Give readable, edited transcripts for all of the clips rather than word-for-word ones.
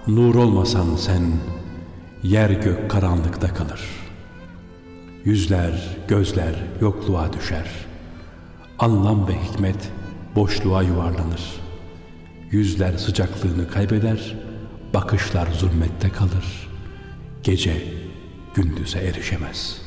Nur olmasan sen, yer gök karanlıkta kalır. Yüzler, gözler yokluğa düşer. Anlam ve hikmet boşluğa yuvarlanır. Yüzler sıcaklığını kaybeder, bakışlar zulmette kalır. Gece gündüze erişemez.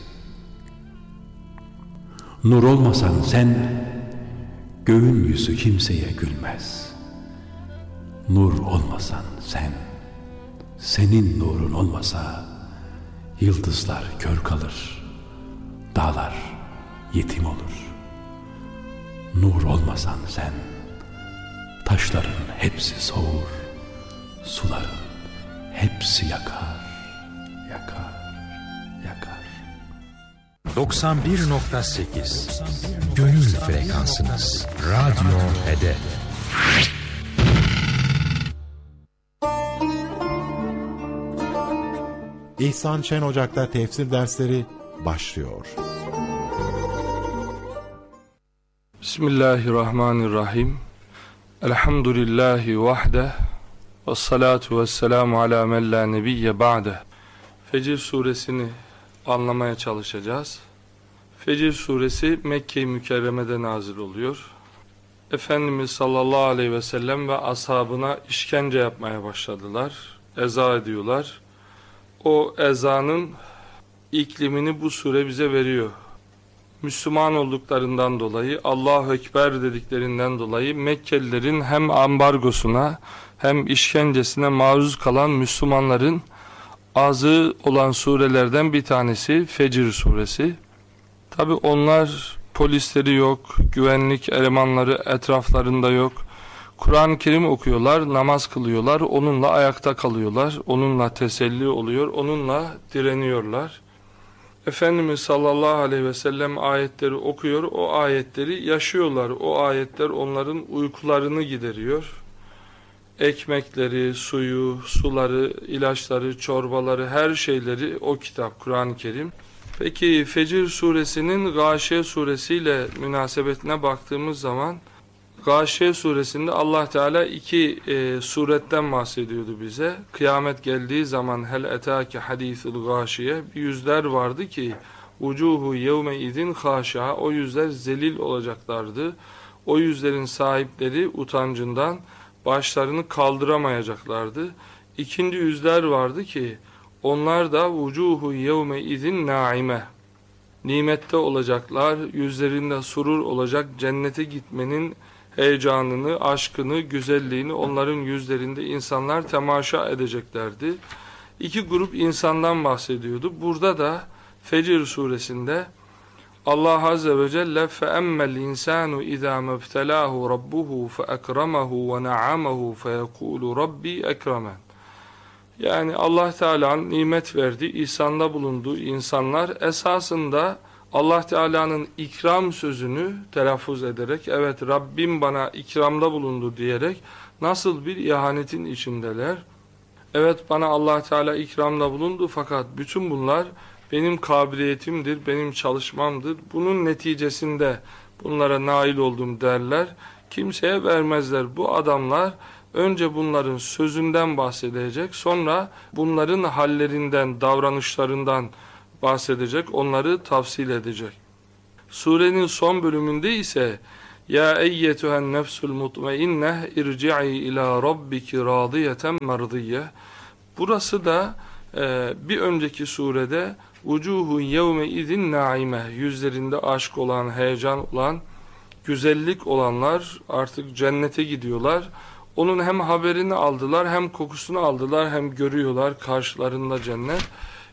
Nur olmasan sen, göğün yüzü kimseye gülmez. Nur olmasan sen, senin nurun olmasa yıldızlar kör kalır, dağlar yetim olur. Nur olmasan sen, taşların hepsi soğur, suların hepsi yakar, yakar, yakar. 91.8 Gönül frekansınız. Radyo Hedef. İhsan Şen Ocak'ta tefsir dersleri başlıyor. Bismillahirrahmanirrahim. Elhamdülillahi vahdeh. Vessalatu vesselamu ala men la nebiyye ba'deh. Fecir suresini anlamaya çalışacağız. Fecir suresi Mekke-i Mükerreme'de nazil oluyor. Efendimiz sallallahu aleyhi ve sellem ve ashabına işkence yapmaya başladılar. Eza ediyorlar. O ezanın iklimini bu sure bize veriyor. Müslüman olduklarından dolayı, Allahu Ekber dediklerinden dolayı Mekkelilerin hem ambargosuna hem işkencesine maruz kalan Müslümanların azı olan surelerden bir tanesi Fecir suresi. Tabi onlar polisleri yok, güvenlik elemanları etraflarında yok. Kur'an-ı Kerim okuyorlar, namaz kılıyorlar, onunla ayakta kalıyorlar, onunla teselli oluyor, onunla direniyorlar. Efendimiz sallallahu aleyhi ve sellem ayetleri okuyor, o ayetleri yaşıyorlar. O ayetler onların uykularını gideriyor. Ekmekleri, suyu, suları, ilaçları, çorbaları, her şeyleri o kitap, Kur'an-ı Kerim. Peki Fecir suresinin Gâşiye suresiyle münasebetine baktığımız zaman, Gâşiye suresinde Allah Teala iki suretten bahsediyordu bize. Kıyamet geldiği zaman hel etâke hadîthul gâşiye, bir yüzler vardı ki vucuhu yevme idin hâşa, o yüzler zelil olacaklardı. O yüzlerin sahipleri utancından başlarını kaldıramayacaklardı. İkinci yüzler vardı ki onlar da vucuhu yevme idin naime, nimette olacaklar, yüzlerinde surur olacak, cennete gitmenin heyecanını, aşkını, güzelliğini onların yüzlerinde insanlar temaşa edeceklerdi. İki grup insandan bahsediyordu. Burada da Fecir suresinde Allah Azze ve Celle فَأَمَّا الْاِنْسَانُ اِذَا مَبْتَلَاهُ رَبُّهُ فَأَكْرَمَهُ وَنَعَمَهُ فَيَقُولُ رَبِّي اَكْرَمَنْ. Yani Allah Teala'nın nimet verdiği, ihsanda bulunduğu insanlar esasında Allah Teala'nın ikram sözünü telaffuz ederek, evet Rabbim bana ikramda bulundu diyerek nasıl bir ihanetin içindeler. Evet bana Allah Teala ikramda bulundu fakat bütün bunlar benim kabiliyetimdir, benim çalışmamdır. Bunun neticesinde bunlara nail oldum derler. Kimseye vermezler. Bu adamlar önce bunların sözünden bahsedecek, sonra bunların hallerinden, davranışlarından bahsedecek, onları tafsil edecek. Surenin son bölümünde ise ya eyyetühen nefsul mutmainneh irci'i ila rabbiki radiyeten merdiyye. Burası da bir önceki surede vucuhun yevme izin naime, yüzlerinde aşk olan, heyecan olan, güzellik olanlar artık cennete gidiyorlar. Onun hem haberini aldılar, hem kokusunu aldılar, hem görüyorlar karşılarında cennet.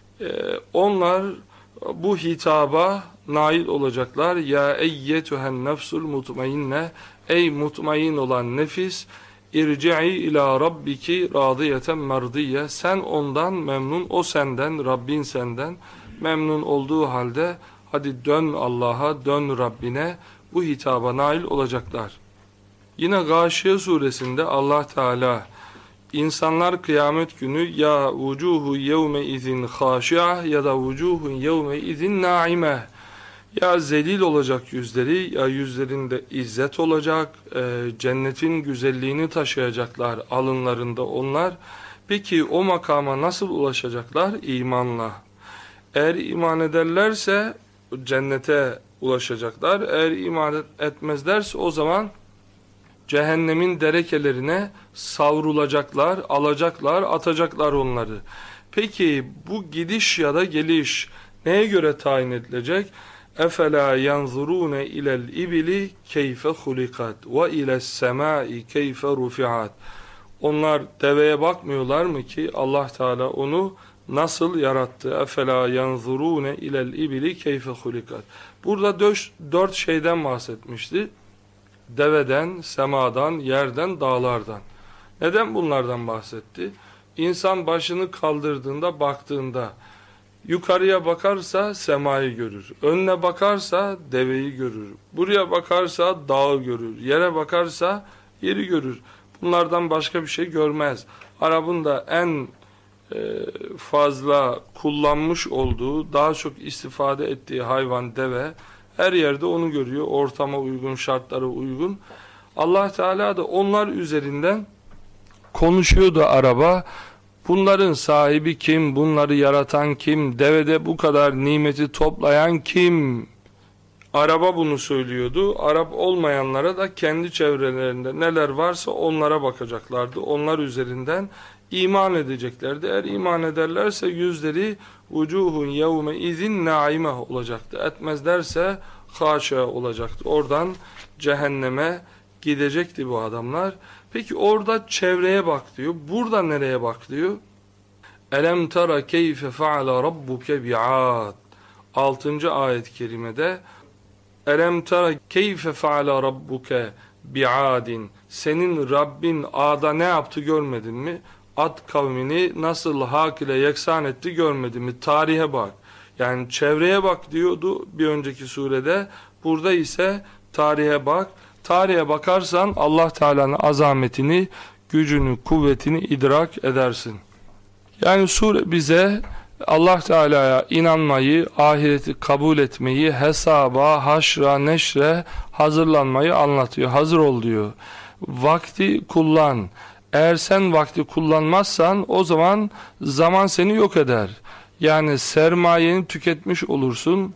Onlar bu hitaba nail olacaklar. Ya eyyetühen nefsul mutmainne, ey mutmain olan nefis, irci'i ila rabbiki radiyeten merdiyye. Sen ondan memnun, o senden, Rabbin senden memnun olduğu halde hadi dön Allah'a, dön Rabbine, bu hitaba nail olacaklar. Yine Gâşiye suresinde Allah Teala İnsanlar kıyamet günü ya vucuhu yevme izin haşi'a ya da vucuhun yevme izin naime, ya zelil olacak yüzleri, ya yüzlerinde izzet olacak, cennetin güzelliğini taşıyacaklar alınlarında onlar, Peki o makama nasıl ulaşacaklar? İmanla. Eğer iman ederlerse cennete ulaşacaklar. Eğer iman etmezlerse o zaman cehennemin derekelerine savrulacaklar, alacaklar, atacaklar onları. Peki bu gidiş ya da geliş neye göre tayin edilecek? اَفَلَا يَنْظُرُونَ اِلَى الْاِبِلِ كَيْفَ خُلِقَتْ وَاِلَى السَّمَاءِ كَيْفَ رُفِعَتْ. Onlar deveye bakmıyorlar mı ki Allah Teala onu nasıl yarattı? اَفَلَا يَنْظُرُونَ اِلَى الْاِبِلِ كَيْفَ خُلِقَتْ. Burada dört şeyden bahsetmişti. Deveden, semadan, yerden, dağlardan. Neden bunlardan bahsetti? İnsan başını kaldırdığında, baktığında yukarıya bakarsa semayı görür. Önüne bakarsa deveyi görür. Buraya bakarsa dağı görür. Yere bakarsa yeri görür. Bunlardan başka bir şey görmez. Arap'ın da en fazla kullanmış olduğu, daha çok istifade ettiği hayvan deve. Her yerde onu görüyor. Ortama uygun, şartlara uygun. Allah Teala da onlar üzerinden konuşuyordu araba. Bunların sahibi kim? Bunları yaratan kim? Devede bu kadar nimeti toplayan kim? Araba bunu söylüyordu. Arap olmayanlara da kendi çevrelerinde neler varsa onlara bakacaklardı. Onlar üzerinden iman edeceklerdi. Eğer iman ederlerse yüzleri vucuhun yevme izin naime olacaktı. Etmezlerse haşa olacaktı. Oradan cehenneme gidecekti bu adamlar. Peki orada çevreye bak diyor. Burada nereye bak diyor? Elem tera keyfe feala rabbuke bi'ad. 6. ayet-i kerimede Elem tera keyfe feala rabbuke bi'adin. Senin Rabbin Ad'a ne yaptı görmedin mi? Ad kavmini nasıl hak ile yeksan etti görmedin mi? Tarihe bak. Yani çevreye bak diyordu bir önceki surede. Burada ise tarihe bak. Tarihe bakarsan Allah Teala'nın azametini, gücünü, kuvvetini idrak edersin. Yani sure bize Allah Teala'ya inanmayı, ahireti kabul etmeyi, hesaba, haşra, neşre hazırlanmayı anlatıyor. Hazır ol diyor. Vakti kullan. Eğer sen vakti kullanmazsan o zaman seni yok eder. Yani sermayeni tüketmiş olursun.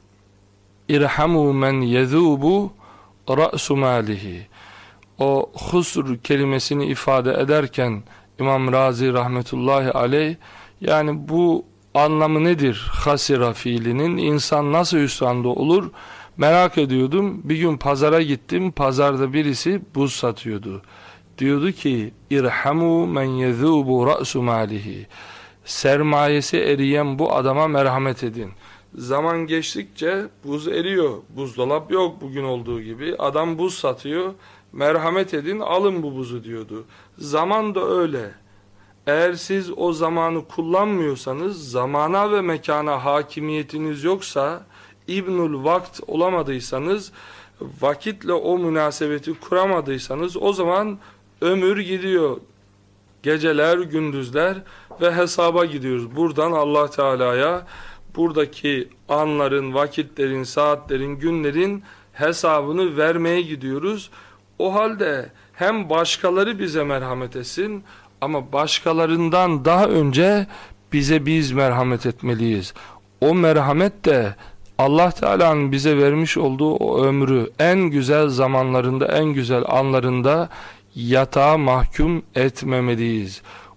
İrhamu men yezubu ra'su malihi. O husr kelimesini ifade ederken İmam Razi rahmetullahi aleyh, yani bu anlamı nedir? Hasira fiilinin insan nasıl hüsranda olur? Merak ediyordum. Bir gün pazara gittim. Pazarda birisi buz satıyordu. Diyordu ki İrhamu men yezubu ra'su malihi. Sermayesi eriyen bu adama merhamet edin. Zaman geçtikçe buz eriyor. Buzdolap yok bugün olduğu gibi. Adam buz satıyor. Merhamet edin, alın bu buzu diyordu. Zaman da öyle. Eğer siz o zamanı kullanmıyorsanız, zamana ve mekana hakimiyetiniz yoksa, İbnül Vakt olamadıysanız, vakitle o münasebeti kuramadıysanız, o zaman ömür gidiyor. Geceler, gündüzler ve hesaba gidiyoruz. Buradan Allah Teala'ya buradaki anların, vakitlerin, saatlerin, günlerin hesabını vermeye gidiyoruz. O halde hem başkaları bize merhamet etsin ama başkalarından daha önce bize biz merhamet etmeliyiz. O merhamet de Allah Teala'nın bize vermiş olduğu o ömrü en güzel zamanlarında, en güzel anlarında yatağa mahkum etmemeliyiz.